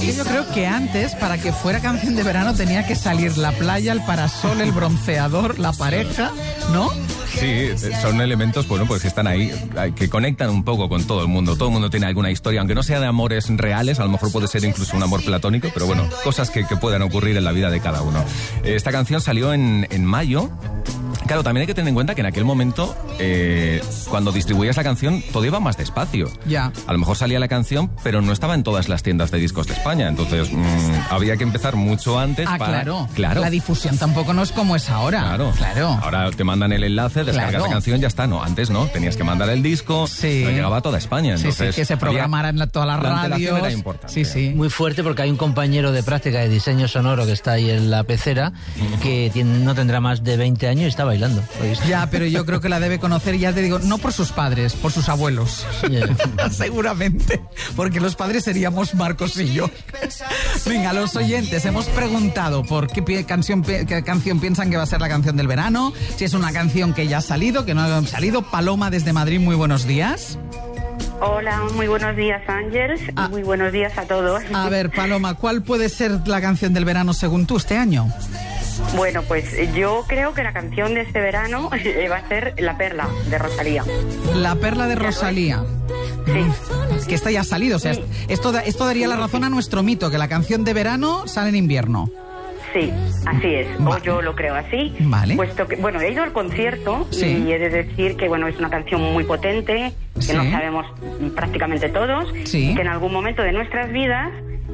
que yo creo que antes, para que fuera canción de verano, tenía que salir la playa, el parasol, el bronceador, la pareja, ¿no? Sí, son elementos, bueno, pues que están ahí, que conectan un poco con todo el mundo. Todo el mundo tiene alguna historia, aunque no sea de amores reales, a lo mejor puede ser incluso un amor platónico, pero bueno, cosas que puedan ocurrir en la vida de cada uno. Esta canción salió en mayo. Claro, también hay que tener en cuenta que en aquel momento, cuando distribuías la canción, todo iba más despacio. Ya. A lo mejor salía la canción, pero no estaba en todas las tiendas de discos de España. Entonces, había que empezar mucho antes para... Claro. La difusión tampoco no es como es ahora. Claro. Ahora te mandan el enlace, descargas la canción, ya está. No, antes no. Tenías que mandar el disco, no llegaba a toda España. Entonces, que se programara en todas las radios. Era importante. Sí. Muy fuerte, porque hay un compañero de práctica de diseño sonoro que está ahí en la pecera, que no tendrá más de 20 años y está bailando. Ya, pero yo creo que la debe conocer, ya te digo, no por sus padres, por sus abuelos. Yeah. Seguramente, porque los padres seríamos Marcos y yo. Venga, los oyentes, hemos preguntado por qué canción piensan que va a ser la canción del verano, si es una canción que ya ha salido, que no ha salido. Paloma desde Madrid, muy buenos días. Hola, muy buenos días, Ángels, y muy buenos días a todos. A ver, Paloma, ¿cuál puede ser la canción del verano según tú este año? Bueno, pues yo creo que la canción de este verano va a ser La Perla, de Rosalía. La Perla de Rosalía. Sí. Que esta ya ha salido, o sea, esto daría la razón a nuestro mito, que la canción de verano sale en invierno. Sí, así es, o yo lo creo así. Vale. Puesto que, bueno, he ido al concierto y he de decir que, bueno, es una canción muy potente, que nos sabemos prácticamente todos, y que en algún momento de nuestras vidas,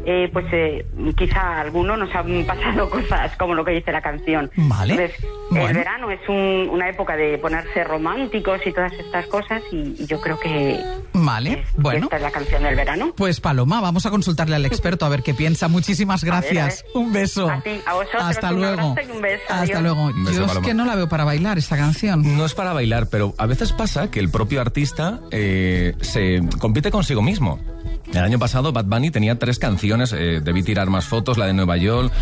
quizá a algunos nos han pasado cosas como lo que dice la canción. Vale. Entonces, el verano es una época de ponerse románticos y todas estas cosas, y yo creo que esta es la canción del verano. Pues Paloma, vamos a consultarle al experto a ver qué piensa. Muchísimas gracias. A ver. Un beso. A ti, a vosotros. Hasta luego. Un beso. Hasta luego. Yo es que no la veo para bailar esta canción. No es para bailar, pero a veces pasa que el propio artista se compite consigo mismo. El año pasado Bad Bunny tenía 3 canciones, debí tirar más fotos, la de Nueva York,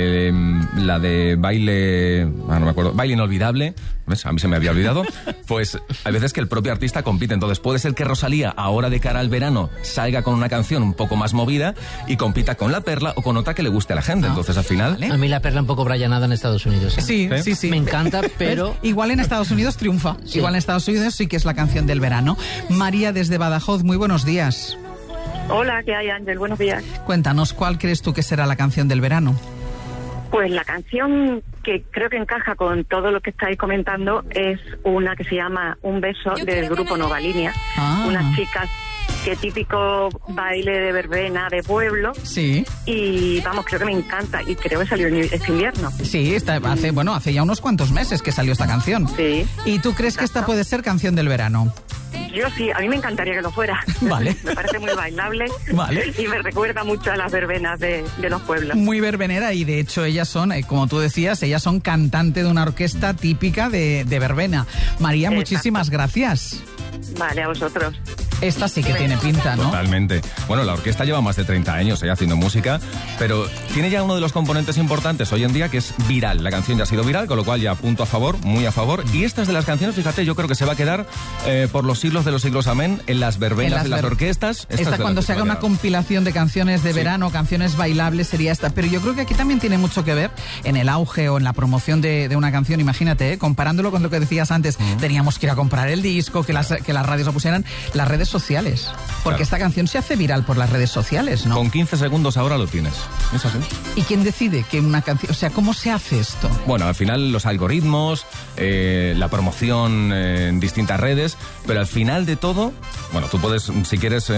la de Baile, no me acuerdo, Baile Inolvidable, ¿ves? A mí se me había olvidado. Pues hay veces que el propio artista compite, entonces puede ser que Rosalía ahora de cara al verano salga con una canción un poco más movida y compita con La Perla o con otra que le guste a la gente, entonces al final... A mí La Perla un poco brayanada en Estados Unidos. Sí. Me encanta, pero... Igual en Estados Unidos triunfa, igual en Estados Unidos sí que es la canción del verano. María desde Badajoz, muy buenos días. Hola, ¿qué hay, Ángel? Buenos días. Cuéntanos, ¿cuál crees tú que será la canción del verano? Pues la canción que creo que encaja con todo lo que estáis comentando es una que se llama Un beso, del grupo Nova Línea. Unas chicas que típico baile de verbena de pueblo. Sí. Y vamos, creo que me encanta y creo que salió este invierno. Sí, hace ya unos cuantos meses que salió esta canción. Sí. ¿Y tú crees que esta puede ser canción del verano? Yo sí, a mí me encantaría que lo fuera. Vale. Me parece muy bailable. Vale. Y me recuerda mucho a las verbenas de los pueblos. Muy verbenera, y de hecho ellas son, como tú decías, ellas son cantante de una orquesta típica de verbena. María, muchísimas gracias. Vale, a vosotros. Esta sí que tiene pinta, ¿no? Totalmente. Bueno, la orquesta lleva más de 30 años haciendo música, pero tiene ya uno de los componentes importantes hoy en día, que es viral. La canción ya ha sido viral, con lo cual ya punto a favor, muy a favor. Y esta es de las canciones, fíjate, yo creo que se va a quedar por los siglos de los siglos, amén, en las verbenas, en las orquestas. Esta cuando se haga una compilación de canciones de verano, canciones bailables, sería esta. Pero yo creo que aquí también tiene mucho que ver en el auge o en la promoción de una canción. Imagínate, comparándolo con lo que decías antes, teníamos que ir a comprar el disco, que las radios lo pusieran, las redes sociales. Porque esta canción se hace viral por las redes sociales, ¿no? Con 15 segundos ahora lo tienes. ¿Es así? ¿Y quién decide que una canción... O sea, ¿cómo se hace esto? Bueno, al final los algoritmos, la promoción en distintas redes, pero al final de todo, bueno, tú puedes, si quieres,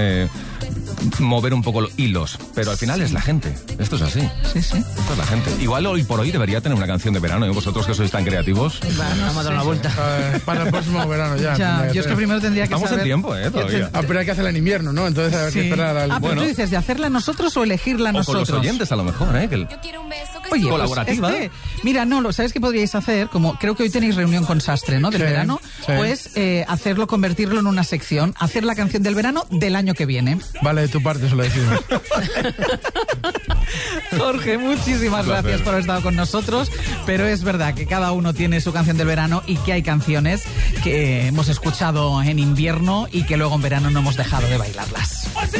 mover un poco los hilos, pero al final es la gente. Esto es así. Sí. Esto es la gente. Igual hoy por hoy debería tener una canción de verano, ¿eh? Vosotros que sois tan creativos. Vamos a dar una vuelta. Para el próximo verano ya. Yo es que primero tendría que Estamos saber... en tiempo, todavía. Pero hay que hacerla en invierno, ¿no? Entonces hay que esperar al... pero tú dices, ¿de hacerla nosotros o elegirla nosotros? O con los oyentes, a lo mejor, ¿eh? Oye, colaborativa. Pues mira, ¿sabes qué podríais hacer? Como creo que hoy tenéis reunión con Sastre, ¿no? Del verano. Sí. Pues convertirlo en una sección, hacer la canción del verano del año que viene. Vale, de tu parte se lo decimos. Jorge, muchísimas gracias por haber estado con nosotros, pero es verdad que cada uno tiene su canción del verano y que hay canciones que hemos escuchado en invierno y que luego en verano no hemos dejado de bailarlas.